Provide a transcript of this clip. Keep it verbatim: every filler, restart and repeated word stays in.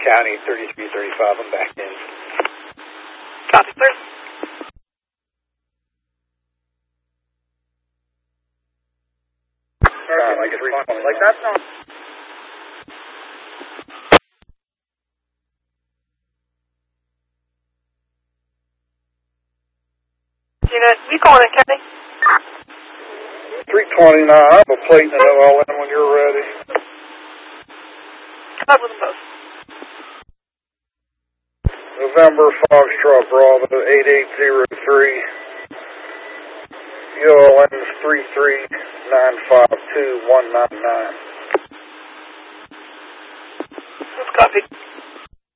County, thirty-three thirty-five. I'm back in. Copy, sir. Perfect, like, three twenty. Like, that's not... You know, you calling in, Kenny? three twenty-nine. I have a plate and I'll let when you're ready. Up with them both. November Foxtrot Bravo eight eight zero three. U L N three three nine five two one nine nine. That's copy.